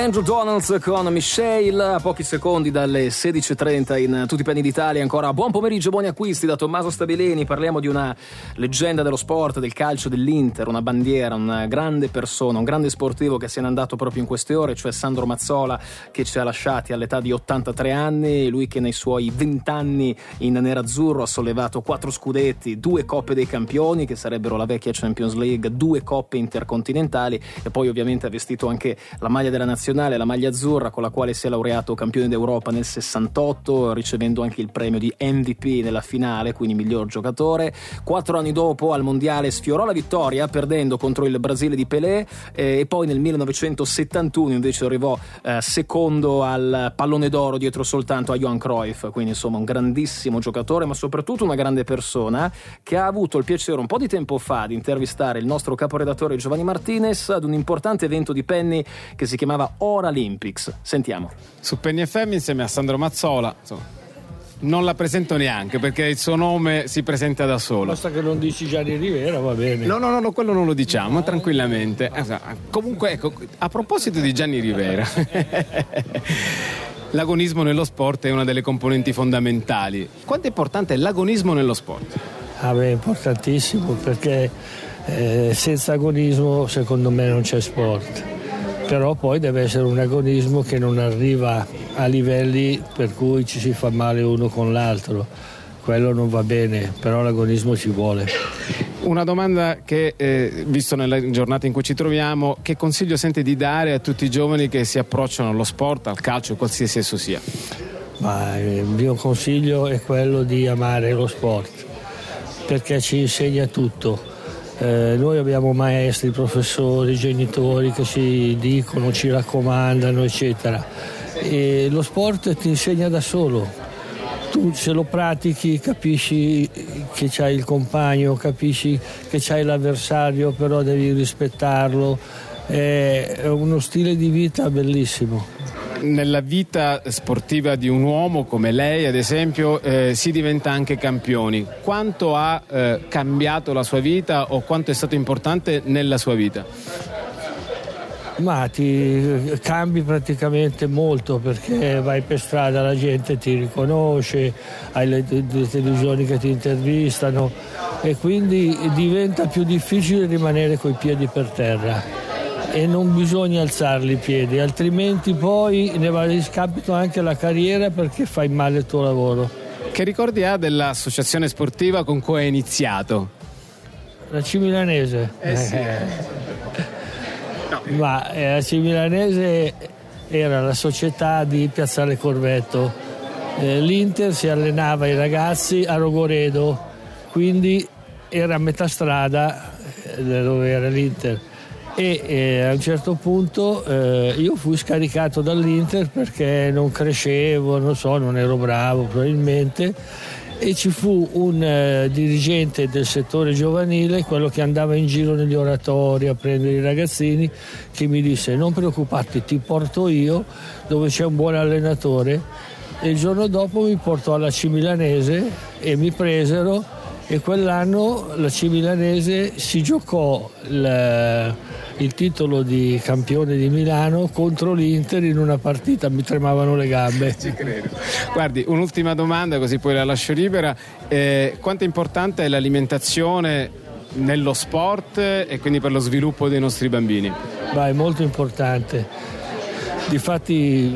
Andrew Donalds con Michelle, a pochi secondi dalle 16.30 in Tutti i Penny d'Italia. Ancora buon pomeriggio, buoni acquisti da Tommaso Stabeleni. Parliamo di una leggenda dello sport, del calcio, dell'Inter, una bandiera, una grande persona, un grande sportivo che se n'è andato proprio in queste ore, cioè Sandro Mazzola, che ci ha lasciati all'età di 83 anni. Lui che nei suoi 20 anni in nerazzurro ha sollevato 4 scudetti, 2 coppe dei campioni, che sarebbero la vecchia Champions League, 2 coppe intercontinentali, e poi ovviamente ha vestito anche la maglia della nazionale, la maglia azzurra, con la quale si è laureato campione d'Europa nel 68, ricevendo anche il premio di MVP nella finale, quindi miglior giocatore. 4 anni dopo al mondiale sfiorò la vittoria perdendo contro il Brasile di Pelé, e poi nel 1971 invece arrivò secondo al pallone d'oro, dietro soltanto a Johan Cruyff. Quindi insomma un grandissimo giocatore, ma soprattutto una grande persona, che ha avuto il piacere un po' di tempo fa di intervistare il nostro caporedattore Giovanni Martinez ad un importante evento di Penny che si chiamava Oralympics. Sentiamo. Su Penny FM insieme a Sandro Mazzola. Insomma, non la presento neanche perché il suo nome si presenta da solo. Basta che non dici Gianni Rivera, va bene. No, quello non lo diciamo, tranquillamente. Comunque, ecco, a proposito di Gianni Rivera, l'agonismo nello sport è una delle componenti fondamentali. Quanto è importante l'agonismo nello sport? È importantissimo, perché senza agonismo secondo me non c'è sport. Però poi deve essere un agonismo che non arriva a livelli per cui ci si fa male uno con l'altro. Quello non va bene, però l'agonismo ci vuole. Una domanda che, visto nella giornata in cui ci troviamo, che consiglio sente di dare a tutti i giovani che si approcciano allo sport, al calcio, qualsiasi esso sia? Il mio consiglio è quello di amare lo sport, perché ci insegna tutto. Noi abbiamo maestri, professori, genitori che ci dicono, ci raccomandano, eccetera. E lo sport ti insegna da solo. Tu se lo pratichi capisci che c'hai il compagno, capisci che c'hai l'avversario, però devi rispettarlo. È uno stile di vita bellissimo. Nella vita sportiva di un uomo come lei, ad esempio, si diventa anche campioni. Quanto ha cambiato la sua vita o quanto è stato importante nella sua vita? Ma ti cambi praticamente molto, perché vai per strada, la gente ti riconosce, hai le televisioni che ti intervistano, e quindi diventa più difficile rimanere coi piedi per terra. E non bisogna alzarli i piedi, altrimenti poi ne va a discapito anche la carriera, perché fai male il tuo lavoro. Che ricordi ha dell'associazione sportiva con cui hai iniziato? La C Milanese. Sì. No. Ma la C Milanese era la società di Piazzale Corvetto. L'Inter si allenava i ragazzi a Rogoredo, quindi era a metà strada dove era l'Inter. E a un certo punto io fui scaricato dall'Inter perché non crescevo, non ero bravo probabilmente, e ci fu un dirigente del settore giovanile, quello che andava in giro negli oratori a prendere i ragazzini, che mi disse: non preoccuparti, ti porto io dove c'è un buon allenatore. E il giorno dopo mi portò alla C Milanese e mi presero, e quell'anno la C Milanese si giocò il titolo di campione di Milano contro l'Inter in una partita. Mi tremavano le gambe. Ci credo. Guardi, un'ultima domanda, così poi la lascio libera. Quanto è importante è l'alimentazione nello sport e quindi per lo sviluppo dei nostri bambini? È molto importante. Difatti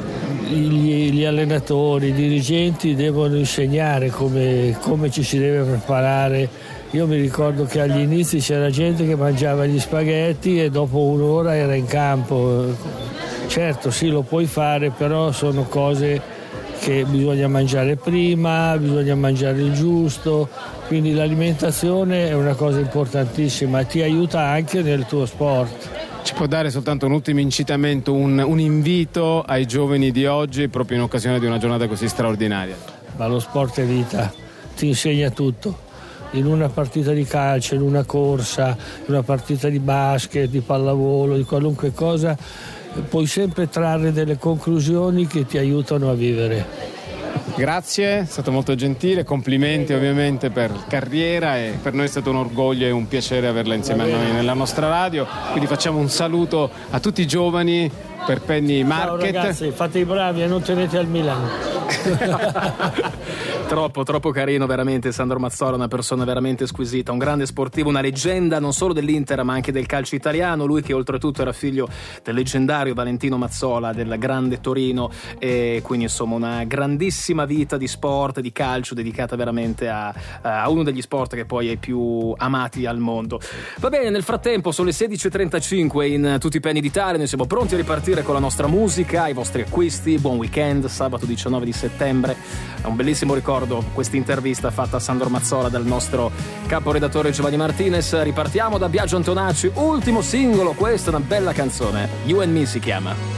gli allenatori, i dirigenti devono insegnare come ci si deve preparare. Io mi ricordo che agli inizi c'era gente che mangiava gli spaghetti e dopo un'ora era in campo. Certo, sì, lo puoi fare, però sono cose che bisogna mangiare prima, bisogna mangiare il giusto, quindi l'alimentazione è una cosa importantissima e ti aiuta anche nel tuo sport. Ci può dare soltanto un ultimo incitamento, un invito ai giovani di oggi proprio in occasione di una giornata così straordinaria? Ma lo sport è vita, ti insegna tutto. In una partita di calcio, in una corsa, in una partita di basket, di pallavolo, di qualunque cosa, puoi sempre trarre delle conclusioni che ti aiutano a vivere. Grazie, è stato molto gentile, complimenti ovviamente per carriera, e per noi è stato un orgoglio e un piacere averla insieme a noi nella nostra radio, quindi facciamo un saluto a tutti i giovani per Penny Market. Ciao ragazzi, fate i bravi e non tenete al Milano. Troppo carino veramente Sandro Mazzola, una persona veramente squisita, un grande sportivo, una leggenda non solo dell'Inter ma anche del calcio italiano, lui che oltretutto era figlio del leggendario Valentino Mazzola del grande Torino, e quindi insomma una grandissima vita di sport, di calcio, dedicata veramente a uno degli sport che poi è i più amati al mondo. Va bene, nel frattempo sono le 16.35 in tutti i penny d'Italia, noi siamo pronti a ripartire con la nostra musica, i vostri acquisti. Buon weekend, sabato 19 di settembre, è un bellissimo ricordo questa intervista fatta a Sandro Mazzola dal nostro caporedattore Giovanni Martinez. Ripartiamo da Biagio Antonacci, ultimo singolo, questa è una bella canzone, You and Me si chiama.